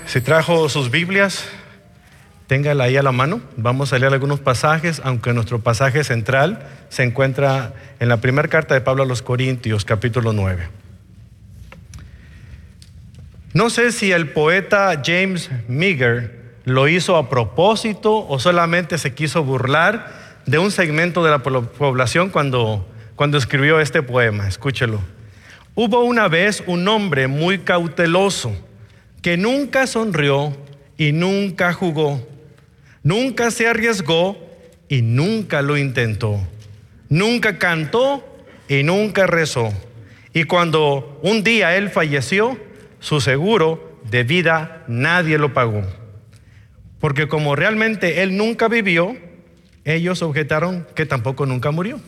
Si trajo sus Biblias, téngala ahí a la mano. Vamos a leer algunos pasajes, aunque nuestro pasaje central se encuentra en la primera carta de Pablo a los Corintios, capítulo 9. No sé si el poeta James Meagher lo hizo a propósito o solamente se quiso burlar de un segmento de la población cuando escribió este poema. Escúchelo. Hubo una vez un hombre muy cauteloso que nunca sonrió y nunca jugó, nunca se arriesgó y nunca lo intentó, nunca cantó y nunca rezó. Y cuando un día él falleció, su seguro de vida nadie lo pagó. Porque como realmente él nunca vivió, ellos objetaron que tampoco nunca murió.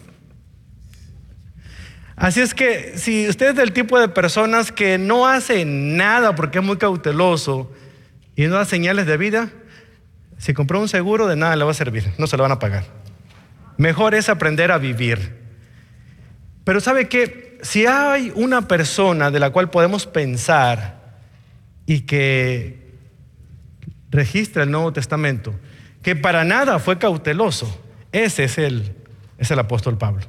Así es que si usted es del tipo de personas que no hace nada porque es muy cauteloso y no da señales de vida, si compró un seguro de nada le va a servir, no se lo van a pagar. Mejor es aprender a vivir. Pero ¿sabe qué? Si hay una persona de la cual podemos pensar y que registra el Nuevo Testamento, que para nada fue cauteloso, ese es el apóstol Pablo.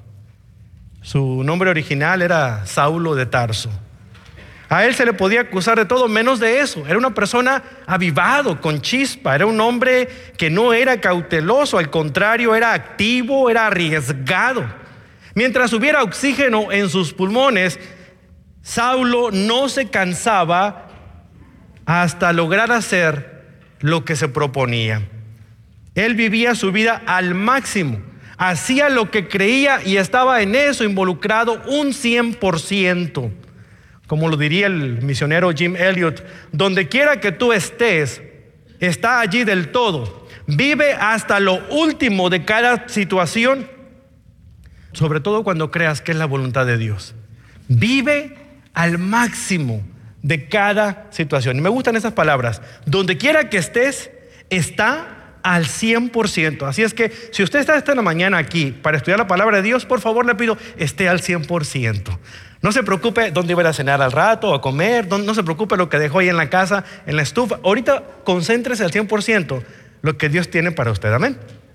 Su nombre original era Saulo de Tarso. A él se le podía acusar de todo menos de eso. Era una persona avivado, con chispa. Era un hombre que no era cauteloso, al contrario, era activo, era arriesgado. Mientras hubiera oxígeno en sus pulmones, Saulo no se cansaba hasta lograr hacer lo que se proponía. Él vivía su vida al máximo. Hacía lo que creía y estaba en eso involucrado un 100%. Como lo diría el misionero Jim Elliot, donde quiera que tú estés, está allí del todo. Vive hasta lo último de cada situación, sobre todo cuando creas que es la voluntad de Dios. Vive al máximo de cada situación. Y me gustan esas palabras. Donde quiera que estés, está al 100%. Así es que si usted está esta mañana aquí para estudiar la palabra de Dios, por favor le pido, esté al 100%. No se preocupe dónde iba a cenar al rato o a comer, no se preocupe lo que dejó ahí en la casa, en la estufa. Ahorita concéntrese al 100% lo que Dios tiene para usted. Amén.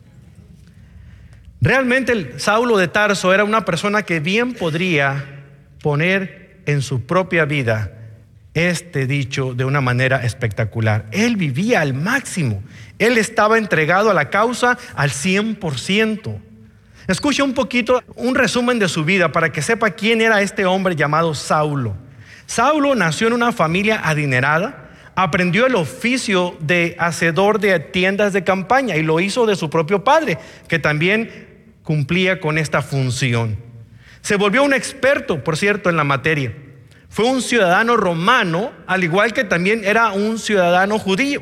Realmente el Saulo de Tarso era una persona que bien podría poner en su propia vida este dicho de una manera espectacular. Él vivía al máximo. Él estaba entregado a la causa al 100%. Escuche un poquito, un resumen de su vida para que sepa quién era este hombre llamado Saulo. Saulo nació en una familia adinerada, aprendió el oficio de hacedor de tiendas de campaña y lo hizo de su propio padre, que también cumplía con esta función. Se volvió un experto, por cierto, en la materia. Fue un ciudadano romano, al igual que también era un ciudadano judío.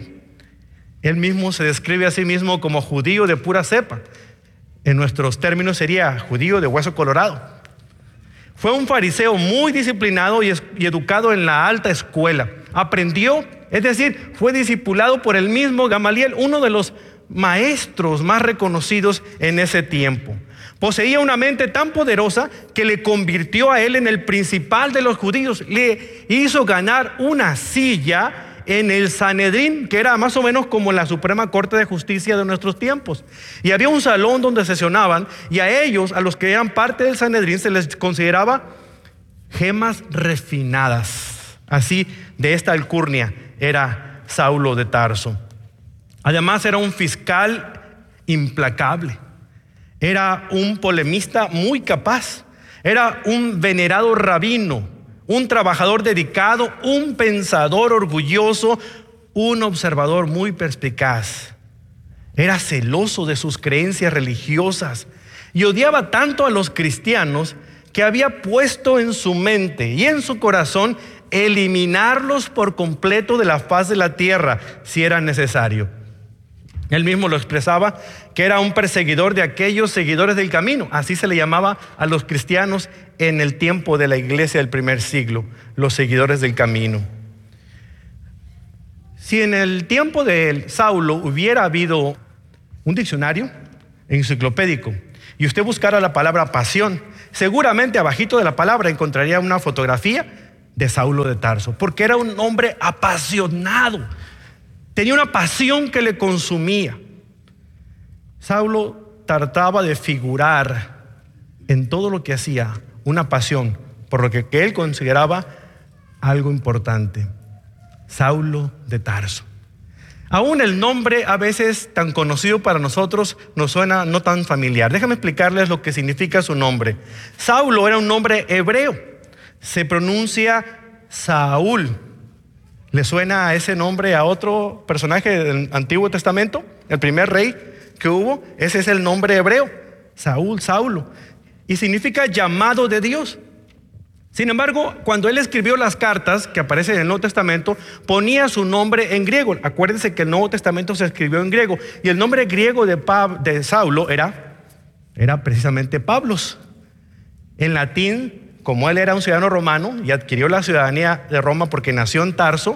Él mismo se describe a sí mismo como judío de pura cepa. En nuestros términos sería judío de hueso colorado. Fue un fariseo muy disciplinado y educado en la alta escuela. Aprendió, es decir, fue discipulado por el mismo Gamaliel, uno de los maestros más reconocidos en ese tiempo. Poseía una mente tan poderosa que le convirtió a él en el principal de los judíos. Le hizo ganar una silla en el Sanedrín, que era más o menos como la Suprema Corte de Justicia de nuestros tiempos. Y había un salón donde sesionaban, y a ellos, a los que eran parte del Sanedrín, se les consideraba gemas refinadas. Así, de esta alcurnia era Saulo de Tarso. Además, era un fiscal implacable. Era un polemista muy capaz. Era un venerado rabino, un trabajador dedicado, un pensador orgulloso, un observador muy perspicaz. Era celoso de sus creencias religiosas y odiaba tanto a los cristianos que había puesto en su mente y en su corazón eliminarlos por completo de la faz de la tierra si era necesario. Él mismo lo expresaba, que era un perseguidor de aquellos seguidores del camino. Así se le llamaba a los cristianos en el tiempo de la iglesia del primer siglo, los seguidores del camino. Si en el tiempo de Saulo hubiera habido un diccionario enciclopédico y usted buscara la palabra pasión, seguramente abajito de la palabra encontraría una fotografía de Saulo de Tarso, porque era un hombre apasionado. Tenía una pasión que le consumía. Saulo trataba de figurar en todo lo que hacía una pasión por lo que él consideraba algo importante. Saulo de Tarso. Aún el nombre, a veces tan conocido para nosotros, nos suena no tan familiar. Déjame explicarles lo que significa su nombre. Saulo era un nombre hebreo. Se pronuncia Saúl. ¿Le suena a ese nombre a otro personaje del Antiguo Testamento? El primer rey que hubo, ese es el nombre hebreo. Saúl, Saulo. Y significa llamado de Dios. Sin embargo, cuando él escribió las cartas que aparecen en el Nuevo Testamento, ponía su nombre en griego. Acuérdense que el Nuevo Testamento se escribió en griego. Y el nombre griego de Saulo era precisamente Pablos. En latín, como él era un ciudadano romano y adquirió la ciudadanía de Roma porque nació en Tarso,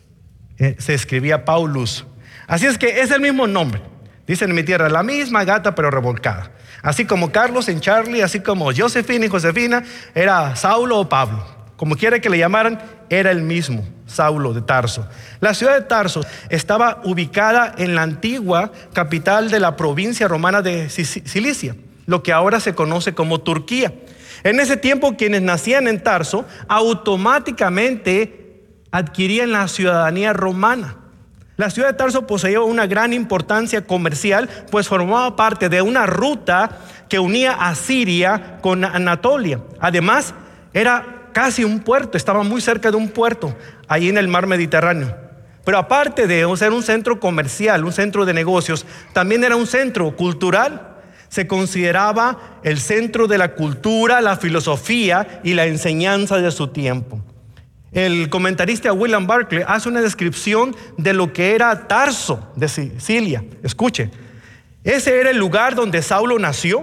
se escribía Paulus. Así es que es el mismo nombre. Dicen en mi tierra, la misma gata pero revolcada. Así como Carlos en Charlie, así como Josefina y Josefina, era Saulo o Pablo. Como quiera que le llamaran, era el mismo, Saulo de Tarso. La ciudad de Tarso estaba ubicada en la antigua capital de la provincia romana de Cilicia, lo que ahora se conoce como Turquía. En ese tiempo, quienes nacían en Tarso automáticamente adquirían la ciudadanía romana. La ciudad de Tarso poseía una gran importancia comercial, pues formaba parte de una ruta que unía a Siria con Anatolia. Además, era casi un puerto, estaba muy cerca de un puerto, ahí en el mar Mediterráneo. Pero aparte de ser un centro comercial, un centro de negocios, también era un centro cultural. Se consideraba el centro de la cultura, la filosofía y la enseñanza de su tiempo. El comentarista William Barclay hace una descripción de lo que era Tarso de Sicilia. Escuche, ese era el lugar donde Saulo nació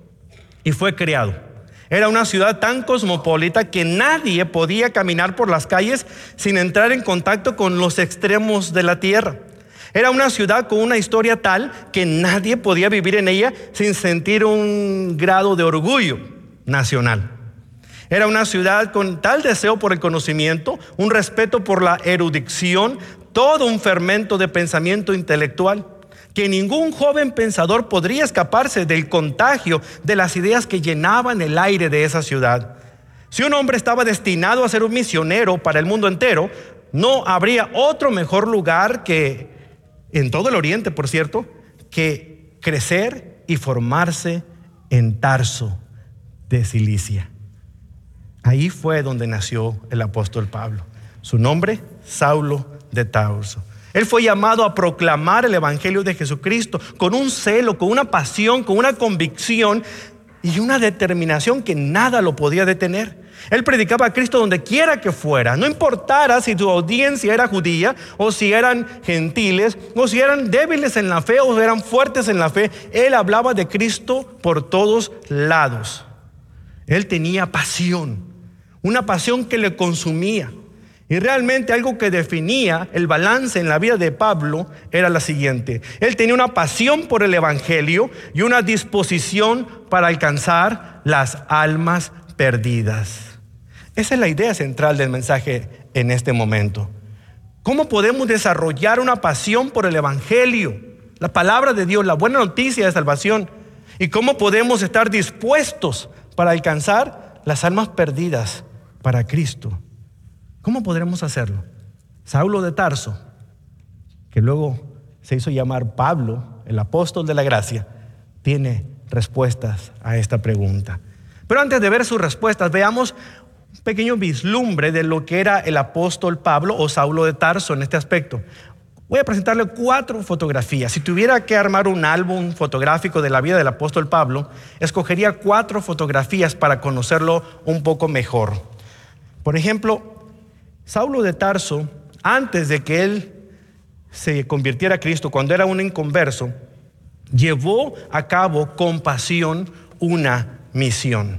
y fue criado. Era una ciudad tan cosmopolita que nadie podía caminar por las calles sin entrar en contacto con los extremos de la tierra. Era una ciudad con una historia tal que nadie podía vivir en ella sin sentir un grado de orgullo nacional. Era una ciudad con tal deseo por el conocimiento, un respeto por la erudición, todo un fermento de pensamiento intelectual, que ningún joven pensador podría escaparse del contagio de las ideas que llenaban el aire de esa ciudad. Si un hombre estaba destinado a ser un misionero para el mundo entero, no habría otro mejor lugar que, en todo el Oriente, por cierto, que crecer y formarse en Tarso de Cilicia. Ahí fue donde nació el apóstol Pablo. Su nombre, Saulo de Tarso. Él fue llamado a proclamar el evangelio de Jesucristo con un celo, con una pasión, con una convicción y una determinación que nada lo podía detener. Él predicaba a Cristo donde quiera que fuera, no importara si su audiencia era judía o si eran gentiles o si eran débiles en la fe o eran fuertes en la fe. Él hablaba de Cristo por todos lados. Él tenía pasión, una pasión que le consumía. Y realmente algo que definía el balance en la vida de Pablo era la siguiente: él tenía una pasión por el evangelio y una disposición para alcanzar las almas perdidas. Esa es la idea central del mensaje en este momento. ¿Cómo podemos desarrollar una pasión por el evangelio, la palabra de Dios, la buena noticia de salvación? ¿Y cómo podemos estar dispuestos para alcanzar las almas perdidas para Cristo? ¿Cómo podremos hacerlo? Saulo de Tarso, que luego se hizo llamar Pablo, el apóstol de la gracia, tiene respuestas a esta pregunta. Pero antes de ver sus respuestas, veamos un pequeño vislumbre de lo que era el apóstol Pablo o Saulo de Tarso en este aspecto. Voy a presentarle 4 fotografías. Si tuviera que armar un álbum fotográfico de la vida del apóstol Pablo, escogería 4 fotografías para conocerlo un poco mejor. Por ejemplo, Saulo de Tarso, antes de que él se convirtiera a Cristo, cuando era un inconverso, llevó a cabo con pasión una misión.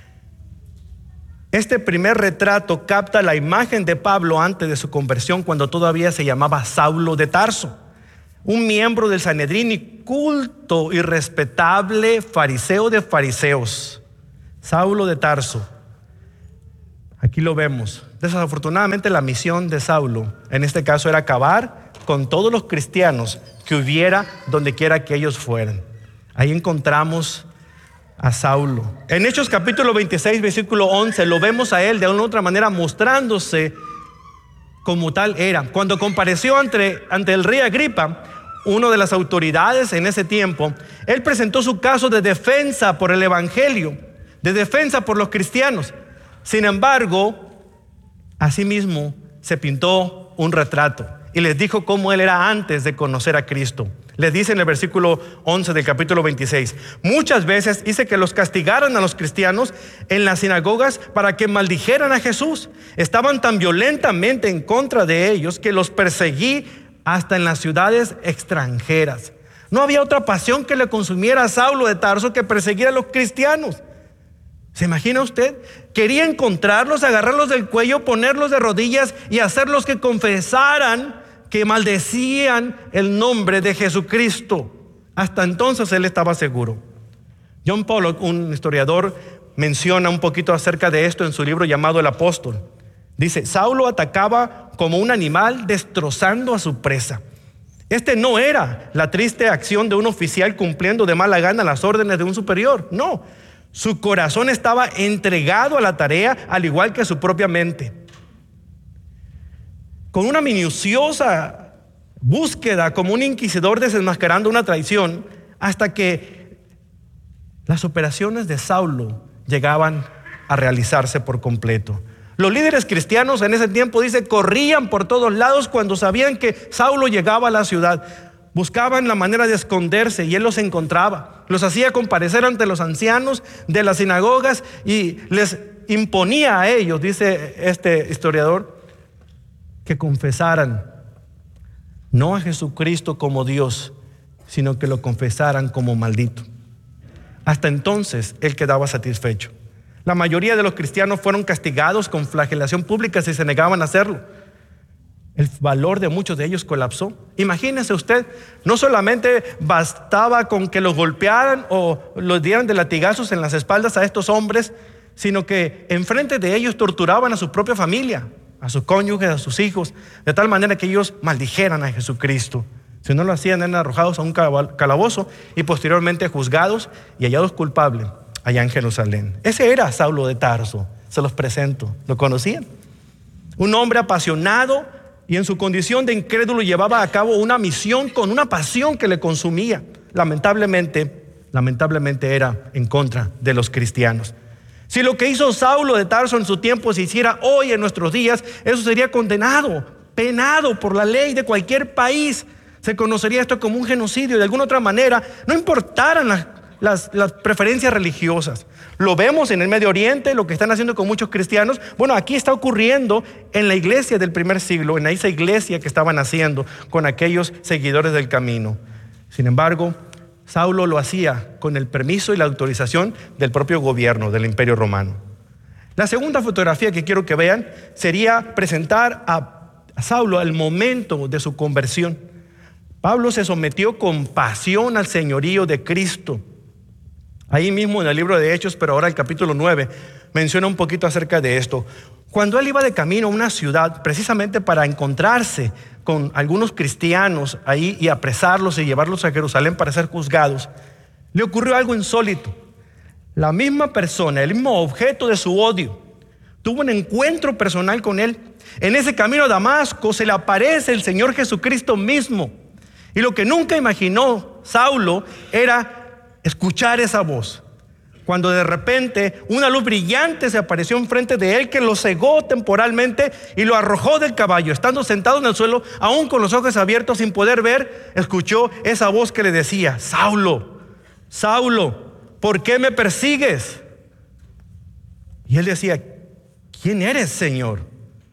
Este primer retrato capta la imagen de Pablo antes de su conversión, cuando todavía se llamaba Saulo de Tarso, un miembro del Sanedrín y culto y respetable fariseo de fariseos. Saulo de Tarso, aquí lo vemos, Desafortunadamente la misión de Saulo en este caso era acabar con todos los cristianos que hubiera donde quiera que ellos fueran. Ahí encontramos a Saulo. En Hechos capítulo 26 versículo 11 lo vemos a él de una u otra manera mostrándose como tal era. Cuando compareció ante el rey Agripa, uno de las autoridades en ese tiempo, él presentó su caso de defensa por el evangelio, de defensa por los cristianos. Sin embargo, asimismo se pintó un retrato y les dijo cómo él era antes de conocer a Cristo. Les dice en el versículo 11 del capítulo 26: muchas veces hice que los castigaran a los cristianos en las sinagogas para que maldijeran a Jesús. Estaban tan violentamente en contra de ellos que los perseguí hasta en las ciudades extranjeras. No había otra pasión que le consumiera a Saulo de Tarso que perseguir a los cristianos. ¿Se imagina usted? Quería encontrarlos, agarrarlos del cuello, ponerlos de rodillas y hacerlos que confesaran que maldecían el nombre de Jesucristo. Hasta entonces él estaba seguro. John Pollock, un historiador, menciona un poquito acerca de esto en su libro llamado El Apóstol. Dice: Saulo atacaba como un animal destrozando a su presa. Este no era la triste acción de un oficial cumpliendo de mala gana las órdenes de un superior. No, su corazón estaba entregado a la tarea, al igual que su propia mente. Con una minuciosa búsqueda, como un inquisidor desenmascarando una traición, hasta que las operaciones de Saulo llegaban a realizarse por completo. Los líderes cristianos en ese tiempo, dice, corrían por todos lados cuando sabían que Saulo llegaba a la ciudad. Buscaban la manera de esconderse y él los encontraba. Los hacía comparecer ante los ancianos de las sinagogas y les imponía a ellos, dice este historiador, que confesaran no a Jesucristo como Dios, sino que lo confesaran como maldito. Hasta entonces él quedaba satisfecho. La mayoría de los cristianos fueron castigados con flagelación pública si se negaban a hacerlo. El valor de muchos de ellos colapsó. Imagínese usted, no solamente bastaba con que los golpearan o los dieran de latigazos en las espaldas a estos hombres, sino que enfrente de ellos torturaban a su propia familia, a sus cónyuges, a sus hijos, de tal manera que ellos maldijeran a Jesucristo. Si no lo hacían, eran arrojados a un calabozo y posteriormente juzgados y hallados culpables allá en Jerusalén. Ese era Saulo de Tarso. Se los presento. ¿Lo conocían? Un hombre apasionado y en su condición de incrédulo llevaba a cabo una misión con una pasión que le consumía. Lamentablemente era en contra de los cristianos. Si lo que hizo Saulo de Tarso en su tiempo se hiciera hoy en nuestros días, eso sería condenado, penado por la ley de cualquier país. Se conocería esto como un genocidio. De alguna otra manera, no importaran las preferencias religiosas. Lo vemos en el Medio Oriente, lo que están haciendo con muchos cristianos. Bueno, aquí está ocurriendo en la iglesia del primer siglo, en esa iglesia que estaban haciendo con aquellos seguidores del camino. Sin embargo, Saulo lo hacía con el permiso y la autorización del propio gobierno del Imperio Romano. La segunda fotografía que quiero que vean sería presentar a Saulo al momento de su conversión. Pablo se sometió con pasión al señorío de Cristo. Ahí mismo en el libro de Hechos, pero ahora el capítulo 9, menciona un poquito acerca de esto. Cuando él iba de camino a una ciudad, precisamente para encontrarse con algunos cristianos ahí y apresarlos y llevarlos a Jerusalén para ser juzgados, le ocurrió algo insólito. La misma persona, el mismo objeto de su odio, tuvo un encuentro personal con él. En ese camino a Damasco se le aparece el Señor Jesucristo mismo. Y lo que nunca imaginó Saulo era escuchar esa voz, cuando de repente una luz brillante se apareció enfrente de él que lo cegó temporalmente y lo arrojó del caballo. Estando sentado en el suelo, aún con los ojos abiertos sin poder ver, escuchó esa voz que le decía: Saulo, Saulo, ¿por qué me persigues? Y él decía: ¿quién eres, Señor?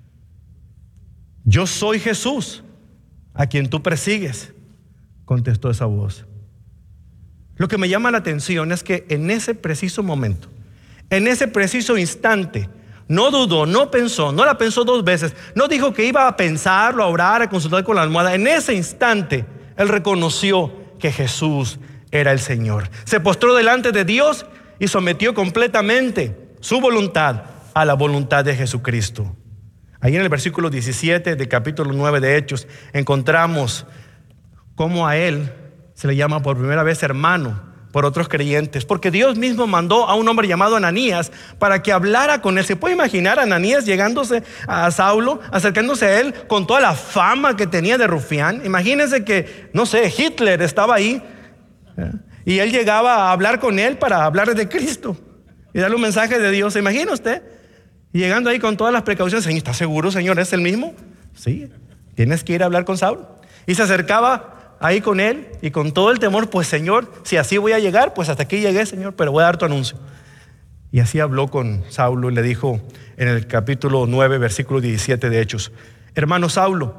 Yo soy Jesús, a quien tú persigues, contestó esa voz. Lo que me llama la atención es que en ese preciso momento, en ese preciso instante, no dudó, no pensó, no la pensó dos veces, no dijo que iba a pensarlo, a orar, a consultar con la almohada. En ese instante, él reconoció que Jesús era el Señor. Se postró delante de Dios y sometió completamente su voluntad a la voluntad de Jesucristo. Ahí en el versículo 17 del capítulo 9 de Hechos encontramos cómo a él se le llama por primera vez hermano por otros creyentes, porque Dios mismo mandó a un hombre llamado Ananías para que hablara con él. ¿Se puede imaginar a Ananías llegándose a Saulo, acercándose a él con toda la fama que tenía de rufián? Imagínense que, no sé, Hitler estaba ahí, y él llegaba a hablar con él para hablarle de Cristo y darle un mensaje de Dios. ¿Se imagina usted? Y llegando ahí con todas las precauciones. Señor, ¿está seguro, Señor? ¿Es el mismo? Sí, tienes que ir a hablar con Saulo. Y se acercaba ahí con él y con todo el temor, pues Señor, si así voy a llegar, pues hasta aquí llegué, Señor, pero voy a dar tu anuncio. Y así habló con Saulo y le dijo en el capítulo 9, versículo 17 de Hechos: hermano Saulo,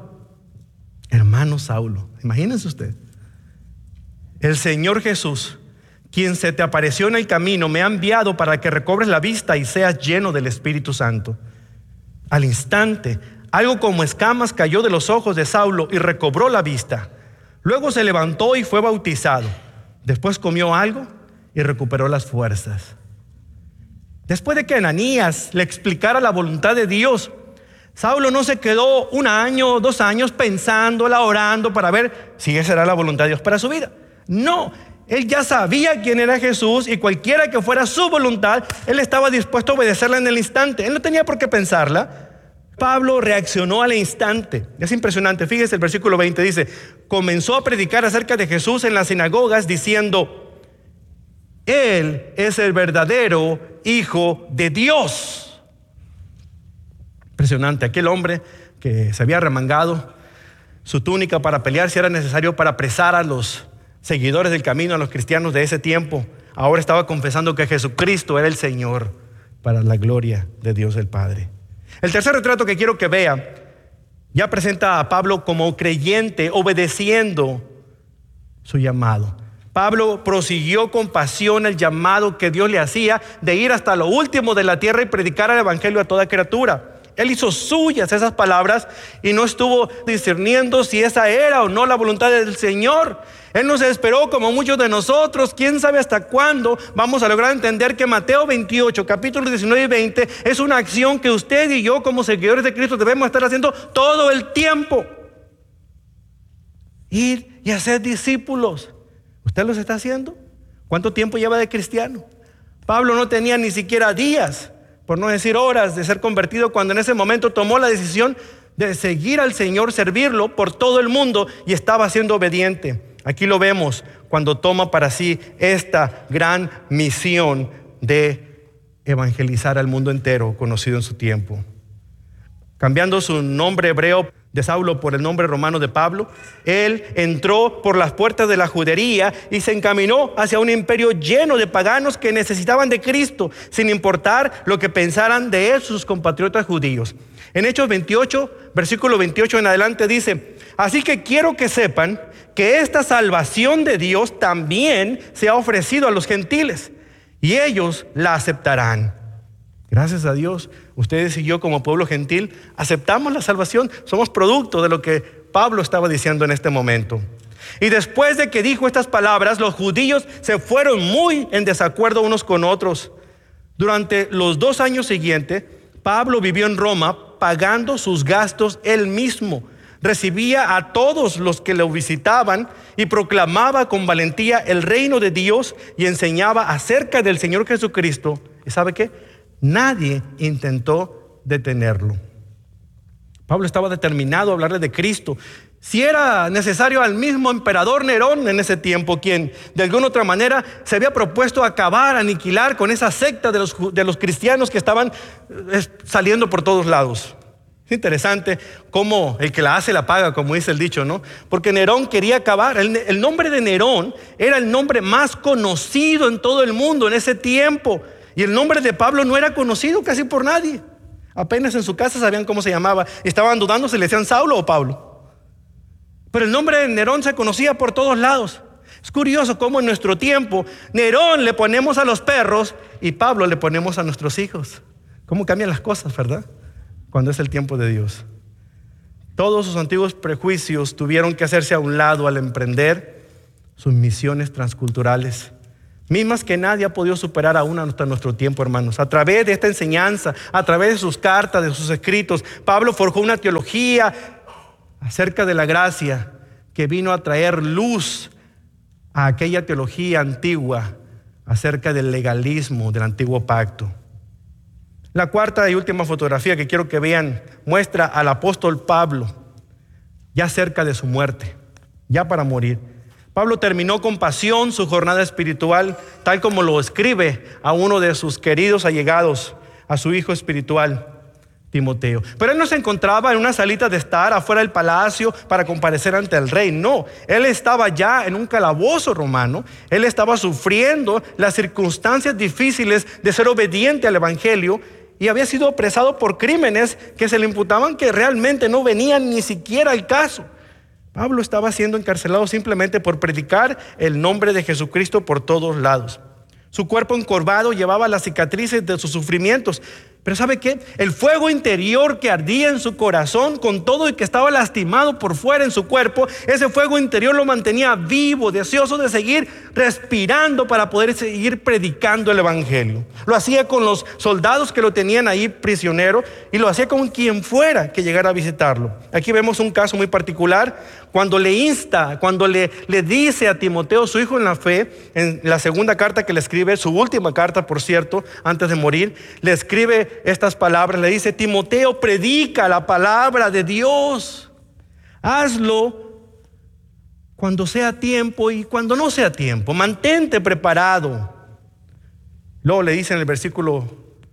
imagínense usted, el Señor Jesús, quien se te apareció en el camino, me ha enviado para que recobres la vista y seas lleno del Espíritu Santo. Al instante, algo como escamas cayó de los ojos de Saulo y recobró la vista. Luego se levantó y fue bautizado. Después comió algo y recuperó las fuerzas. Después de que Ananías le explicara la voluntad de Dios, Saulo no se quedó 1 año, 2 años pensándola, orando para ver si esa era la voluntad de Dios para su vida. No, él ya sabía quién era Jesús, y cualquiera que fuera su voluntad, él estaba dispuesto a obedecerla en el instante. Él no tenía por qué pensarla. Pablo reaccionó al instante. Es impresionante. Fíjese, el versículo 20 dice: comenzó a predicar acerca de Jesús en las sinagogas, diciendo: Él es el verdadero Hijo de Dios. Impresionante. Aquel hombre que se había remangado su túnica para pelear si era necesario para apresar a los seguidores del camino, a los cristianos de ese tiempo, ahora estaba confesando que Jesucristo era el Señor, para la gloria de Dios el Padre. El tercer retrato que quiero que vea ya presenta a Pablo como creyente, obedeciendo su llamado. Pablo prosiguió con pasión el llamado que Dios le hacía de ir hasta lo último de la tierra y predicar el evangelio a toda criatura. Él hizo suyas esas palabras y no estuvo discerniendo si esa era o no la voluntad del Señor. Él no se esperó como muchos de nosotros. ¿Quién sabe hasta cuándo vamos a lograr entender que Mateo 28, capítulos 19 y 20 es una acción que usted y yo como seguidores de Cristo debemos estar haciendo todo el tiempo? Ir y hacer discípulos. ¿Usted los está haciendo? ¿Cuánto tiempo lleva de cristiano? Pablo no tenía ni siquiera días, por no decir horas, de ser convertido cuando en ese momento tomó la decisión de seguir al Señor, servirlo por todo el mundo, y estaba siendo obediente. Aquí lo vemos cuando toma para sí esta gran misión de evangelizar al mundo entero conocido en su tiempo. Cambiando su nombre hebreo de Saulo por el nombre romano de Pablo, él entró por las puertas de la judería y se encaminó hacia un imperio lleno de paganos que necesitaban de Cristo, sin importar lo que pensaran de él sus compatriotas judíos. En Hechos 28, versículo 28 en adelante dice: así que quiero que sepan que esta salvación de Dios también se ha ofrecido a los gentiles, y ellos la aceptarán. Gracias a Dios, ustedes y yo como pueblo gentil aceptamos la salvación. Somos producto de lo que Pablo estaba diciendo en este momento. Y después de que dijo estas palabras, los judíos se fueron muy en desacuerdo unos con otros. Durante los 2 años siguientes, Pablo vivió en Roma pagando sus gastos él mismo. Recibía a todos los que lo visitaban y proclamaba con valentía el reino de Dios y enseñaba acerca del Señor Jesucristo. ¿Y sabe qué? Nadie intentó detenerlo. Pablo estaba determinado a hablarle de Cristo. Si era necesario, al mismo emperador Nerón en ese tiempo, quien de alguna otra manera se había propuesto acabar, aniquilar con esa secta de los cristianos que estaban saliendo por todos lados. Es interesante cómo el que la hace la paga, como dice el dicho, ¿no? Porque Nerón quería acabar. El nombre de Nerón era el nombre más conocido en todo el mundo en ese tiempo. Y el nombre de Pablo no era conocido casi por nadie. Apenas en su casa sabían cómo se llamaba. Estaban dudando si le decían Saulo o Pablo. Pero el nombre de Nerón se conocía por todos lados. Es curioso cómo en nuestro tiempo Nerón le ponemos a los perros y Pablo le ponemos a nuestros hijos. Cómo cambian las cosas, ¿verdad? Cuando es el tiempo de Dios. Todos sus antiguos prejuicios tuvieron que hacerse a un lado al emprender sus misiones transculturales. mismas que nadie ha podido superar aún hasta nuestro tiempo, hermanos. A través de esta enseñanza, a través de sus cartas, de sus escritos, Pablo forjó una teología acerca de la gracia que vino a traer luz a aquella teología antigua acerca del legalismo del antiguo pacto. La cuarta y última fotografía que quiero que vean muestra al apóstol Pablo ya cerca de su muerte, ya para morir. Pablo terminó con pasión su jornada espiritual, tal como lo escribe a uno de sus queridos allegados, a su hijo espiritual, Timoteo. Pero él no se encontraba en una salita de estar afuera del palacio para comparecer ante el rey. No, él estaba ya en un calabozo romano. Él estaba sufriendo las circunstancias difíciles de ser obediente al evangelio y había sido apresado por crímenes que se le imputaban que realmente no venían ni siquiera al caso. Pablo estaba siendo encarcelado simplemente por predicar el nombre de Jesucristo por todos lados. Su cuerpo encorvado llevaba las cicatrices de sus sufrimientos. Pero ¿sabe qué? El fuego interior que ardía en su corazón, con todo y que estaba lastimado por fuera en su cuerpo, ese fuego interior lo mantenía vivo, deseoso de seguir respirando para poder seguir predicando el evangelio. Lo hacía con los soldados que lo tenían ahí prisionero y lo hacía con quien fuera que llegara a visitarlo. Aquí vemos un caso muy particular cuando le insta, cuando le dice a Timoteo, su hijo en la fe, en la segunda carta que le escribe, su última carta, por cierto, antes de morir, le escribe estas palabras, le dice: Timoteo, predica la palabra de Dios. Hazlo cuando sea tiempo y cuando no sea tiempo. Mantente preparado. Luego le dice en el versículo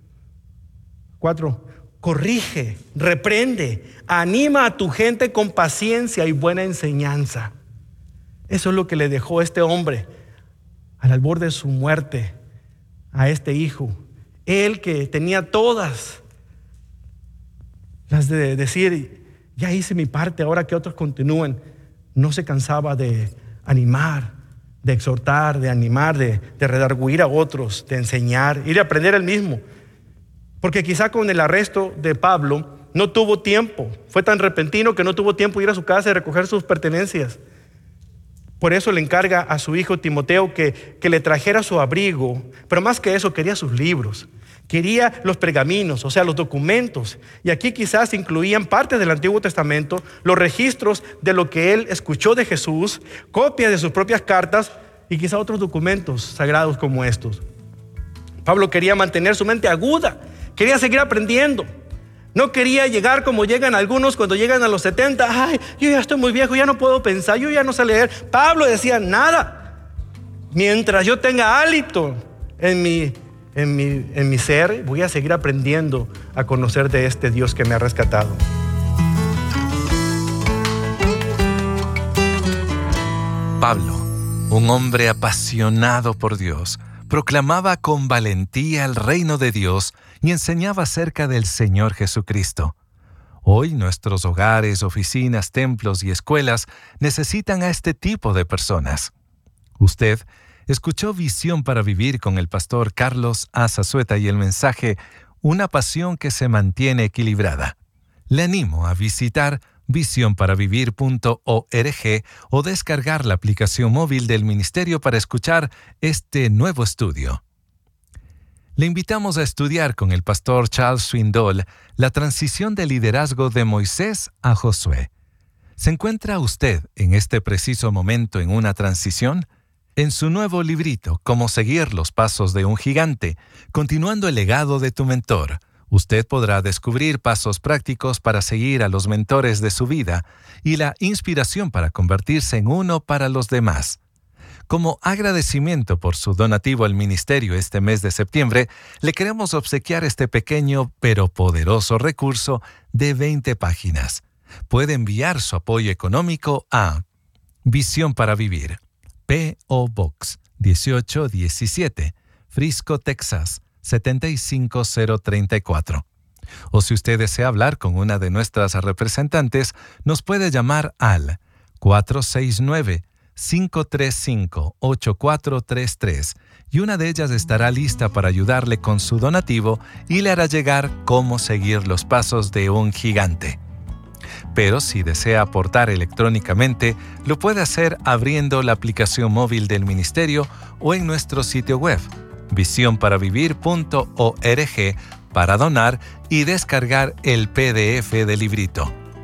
4: corrige, reprende, anima a tu gente con paciencia y buena enseñanza. Eso es lo que le dejó este hombre al albor de su muerte a este hijo. Él que tenía todas las de decir: ya hice mi parte, ahora que otros continúen. No se cansaba de animar, de exhortar, de animar, de redarguir a otros, de enseñar y de aprender él mismo. Porque quizá con el arresto de Pablo no tuvo tiempo. Fue tan repentino que no tuvo tiempo de ir a su casa y recoger sus pertenencias. Por eso le encarga a su hijo Timoteo que le trajera su abrigo. Pero más que eso, quería sus libros. Quería los pergaminos, o sea, los documentos. Y aquí quizás incluían partes del Antiguo Testamento, los registros de lo que él escuchó de Jesús, copias de sus propias cartas y quizá otros documentos sagrados como estos. Pablo quería mantener su mente aguda, quería seguir aprendiendo. No quería llegar como llegan algunos cuando llegan a los 70. Ay, yo ya estoy muy viejo, ya no puedo pensar, yo ya no sé leer. Pablo decía: nada. Mientras yo tenga hálito en mi ser, voy a seguir aprendiendo a conocer de este Dios que me ha rescatado. Pablo, un hombre apasionado por Dios, proclamaba con valentía el reino de Dios y enseñaba acerca del Señor Jesucristo. Hoy nuestros hogares, oficinas, templos y escuelas necesitan a este tipo de personas. Usted escuchó Visión para Vivir con el pastor Carlos A. Zazueta y el mensaje Una pasión que se mantiene equilibrada. Le animo a visitar visionparavivir.org o descargar la aplicación móvil del ministerio para escuchar este nuevo estudio. Le invitamos a estudiar con el pastor Charles Swindoll la transición de liderazgo de Moisés a Josué. ¿Se encuentra usted en este preciso momento en una transición? En su nuevo librito, Cómo seguir los pasos de un gigante, continuando el legado de tu mentor, usted podrá descubrir pasos prácticos para seguir a los mentores de su vida y la inspiración para convertirse en uno para los demás. Como agradecimiento por su donativo al ministerio este mes de septiembre, le queremos obsequiar este pequeño pero poderoso recurso de 20 páginas. Puede enviar su apoyo económico a Visión para Vivir, P.O. Box 1817, Frisco, Texas 75034. O si usted desea hablar con una de nuestras representantes, nos puede llamar al 469-535-8433 y una de ellas estará lista para ayudarle con su donativo y le hará llegar cómo seguir los pasos de un gigante. Pero si desea aportar electrónicamente, lo puede hacer abriendo la aplicación móvil del Ministerio o en nuestro sitio web, visionparavivir.org, para donar y descargar el PDF del librito.